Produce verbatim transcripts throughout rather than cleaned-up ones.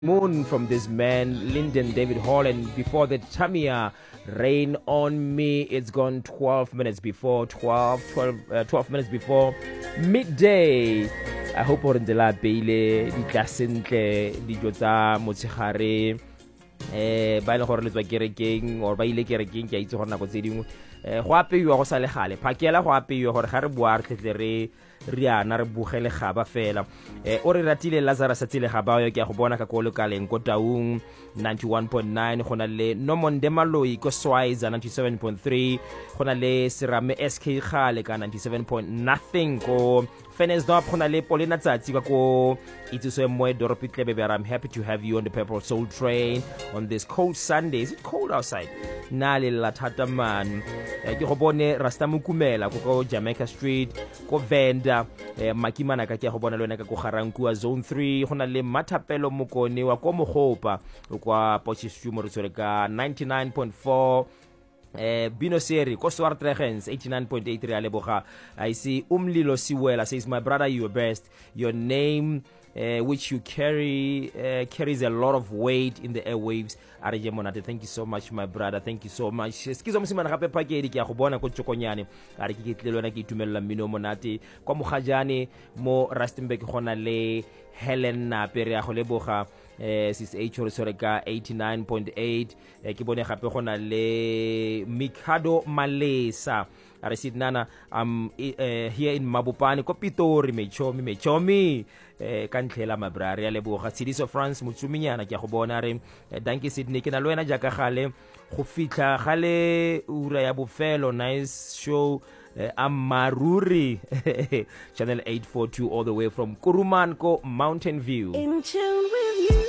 Moon from this man, Lyndon David Hall, and before the Tamia, Rain on Me. It's gone twelve minutes before twelve, twelve, uh, twelve minutes before midday. I hope hore ntse la beile di tla sentle dijo tsa motshegare eh ba ile gore le tswa kerekeng or ba ile kerekeng ke a itse gore nako tse dingwe eh go apeiwa go sa le gale phakela go apeiwa gore ga re bua re tle re riana re bogele gaba fela eh o re ratile Lazarus tsile gaba yo ke go bona ka go lokaleng ko Taung ninety-one point nine gona le Nomonde Maloi ko Swaiza ninety-seven point three gona le Serame S K Khale ka ninety-seven point nothing ko Fenesdorp gona le Polina Tsatsi ka ko Itso Moe Doropi Klebebe. I'm happy to have you on the Purple Soul Train on this cold Sunday. Is it cold outside? Na le lathata man eh, ke go bone Rasta Mukumela ko Jamaica Street ko Venda eh, Makimana ka ke go bona le wena ka go Garankua Zone three gona le Mathapelo Mokone wa ko Mogopa kwa Potchefstroom re tsore ka ninety-nine point four eh Bino Seri ko Swartregens eighty-nine point eight re a leboga. I see Umlilo Siwela says, my brother, you are best. Your name Uh, which you carry uh, carries a lot of weight in the airwaves. Areje Monate, thank you so much, my brother. Thank you so much. Skizo msimana gape pakedi ke go bona ko Tsokonyane are ke kitlelo na ke itumella Mino Monate kwa Mogajane mo Rustenburg gona le Helen Nape re a go leboga eh sis H re soreka eighty-nine point eight eh, ke bone gape gona le Mikado Malesa are sit nana um uh, here in Mabopane ko Pitori mechomi mechomi eh ka ntlhela mabrari ya leboga Tsidiso France Mutsuminyana ke go bona re eh, danke Sydney ke na lwena jaka gale go fitla gale ura ya bofelo. Nice show uh, Amaruri channel eight forty-two all the way from Kurumanko Mountain View. In tune with you.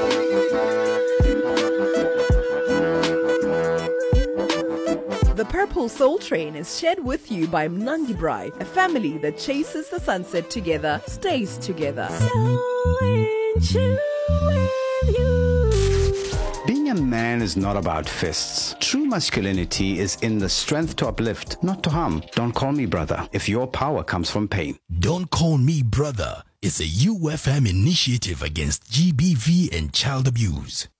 The Purple Soul Train is shared with you by Mnandi Brai, a family that chases the sunset together, stays together. So in tune with you. Being a man is not about fists. True masculinity is in the strength to uplift, not to harm. Don't call me brother if your power comes from pain. Don't Call Me Brother is a U F M initiative against G B V and child abuse.